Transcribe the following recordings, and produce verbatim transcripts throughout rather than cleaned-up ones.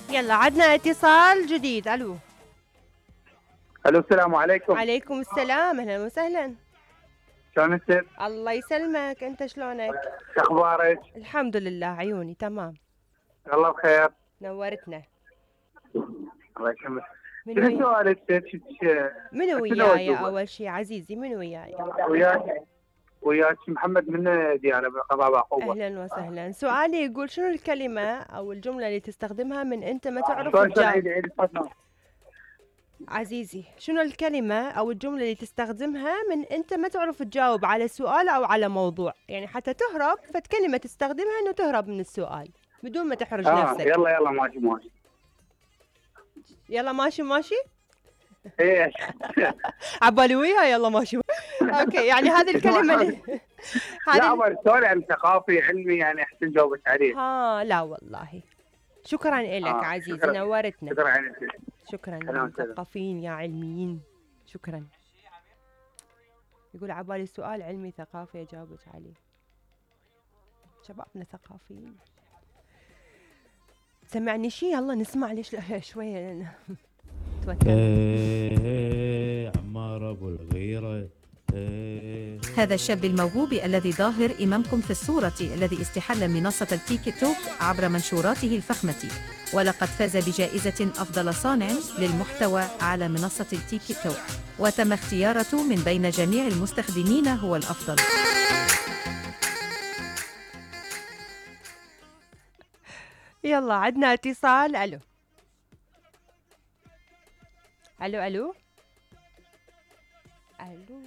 يلا عدنا اتصال جديد. الو. الو السلام عليكم. عليكم السلام، اهلا وسهلا. شلونك؟ الله يسلمك، انت شلونك؟ شو اخبارك؟ الحمد لله عيوني تمام. الله بخير. نورتنا. الله يسلمك. من شنو وين؟ سؤالك؟ منو وياي اول شيء عزيزي؟ منو وياي؟ وياك وياك محمد من ديالى بقضاء بعقوبه. اهلا وسهلا. سؤالي يقول شنو الكلمة او الجملة اللي تستخدمها من انت ما تعرف شلون شلون تجاوب؟ عيد عيد الفضل. عزيزي شنو الكلمة او الجملة اللي تستخدمها من انت ما تعرف تجاوب على سؤال او على موضوع، يعني حتى تهرب فد كلمة تستخدمها انه تهرب من السؤال بدون ما تحرج اه نفسك. يلا يلا ماشي ماشي. يلا ماشي ماشي. ايه عبالي وياها يلا ماشي. اوكي يعني هذه الكلمة اللي... لا هذه ابغى سؤال عن ثقافي علمي يعني احسن جاوبت عليه. ها لا والله. شكرا لك آه، عزيزي شكراً. نورتنا. شكرا عليك. شكرا أهلاً يا وسهلاً. مثقفين يا علميين. شكرا. يقول عبالي سؤال علمي ثقافي اجاوبك عليه. شبابنا ثقافيين. سمعني شي يلا نسمع ليش شويه. توتر. ايه عمار ابو الغيره. إيه هذا الشاب الموهوب الذي ظاهر إمامكم في الصورة الذي استحل منصة التيك توك عبر منشوراته الفخمة، ولقد فاز بجائزة أفضل صانع للمحتوى على منصة التيك توك، وتم اختيارته من بين جميع المستخدمين هو الأفضل. يلا عندنا اتصال. الو الو الو الو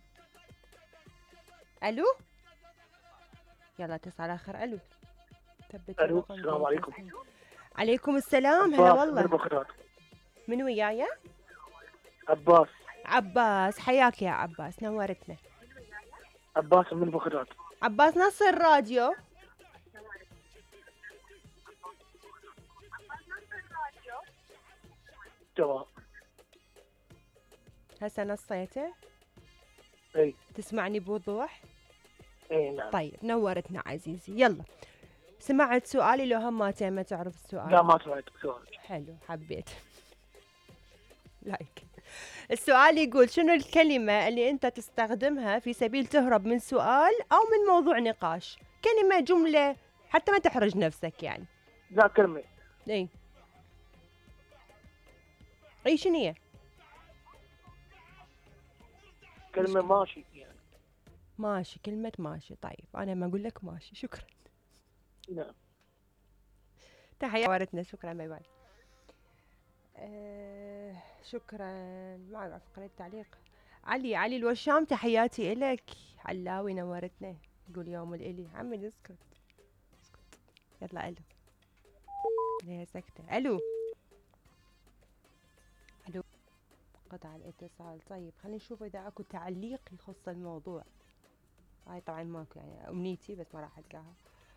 الو. يلا اتصال اخر. الو. ثبت الو الرقم. السلام عليكم. عليكم السلام. هلا عباس من والله. بغداد. من وياي؟ عباس عباس. حياك يا عباس نورتنا. عباس من بغداد. عباس نص الراديو. تمام. هسه نصيته. اي تسمعني بوضوح؟ اي نعم. طيب نورتنا عزيزي. يلا سمعت سؤالي لو هم ما ما تعرف السؤال؟ لا ما سمعت سؤال. حلو حبيت. لايك. السؤال يقول شنو الكلمة اللي انت تستخدمها في سبيل تهرب من سؤال او من موضوع نقاش؟ كلمة جملة حتى ما تحرج نفسك يعني. لا كلمة. اي اي شنو هي؟ كلمة ماشي يعني. ماشي. كلمة ماشي. طيب انا ما اقول لك ماشي. شكرا. نعم. تحية ورتنا. شكرا باي باي. أه شكرا. ما اعرف قريت تعليق. علي علي الوشام تحياتي إلك. علاوي نورتنا. يقول يوم الإلي. عمي اسكت اسكت. يلا الو. ليه سكتة؟ الو الو. قطع الاتصال. طيب خلينا نشوف اذا اكو تعليق يخص الموضوع. هاي طبعا ماكو يعني امنيتي بس ما راح القاها.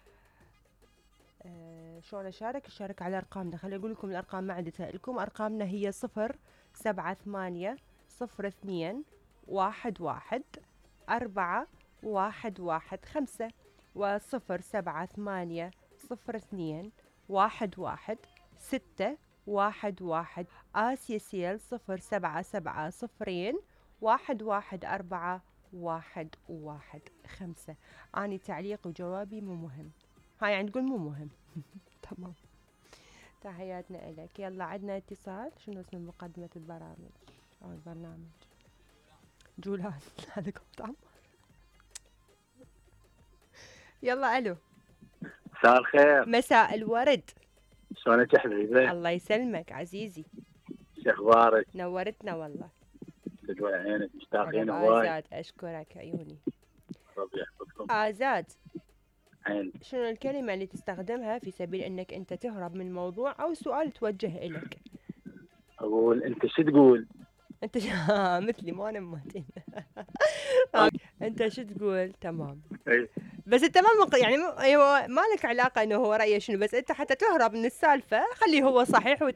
أه شلون اشارك؟ اشارك على ارقامنا. خليني اقول لكم الارقام ما عندي لكم. ارقامنا هي صفر سبعة ثمانية صفر اثنين واحد واحد أربعة واحد واحد خمسة، وصفر سبعة ثمانية صفر اثنين واحد واحد ستة واحد واحد. آسيا سيل صفر سبعة سبعة صفرين واحد واحد أربعة واحد واحد خمسة. أني تعليق وجوابي مو مهم. هاي يعني تقول مو مهم. تمام. تحياتنا إلك. يلا عندنا اتصال. شنو اسم مقدمة البرامج أو البرنامج؟ جولان. هذا قلت عمار. يلا الو. مساء الخير. مساء الورد. شلونك يا حبيبي؟ الله يسلمك عزيزي. شو اخبارك؟ نورتنا والله. تجوع عينك مشتاقين هلا هواي. آزاد. أشكرك عيوني. ربي يحفظكم. آزاد عين. شنو الكلمة اللي تستخدمها في سبيل أنك أنت تهرب من موضوع أو سؤال توجه إليك؟ اقول انت شو تقول؟ أنت ش... مثلي ما أنا ماتين. أنت شو تقول؟ تمام. اي بس انت ما مق... يعني م- ايوه ما لك علاقه انه هو رايه شنو، بس انت حتى تهرب من السالفه خليه هو صحيح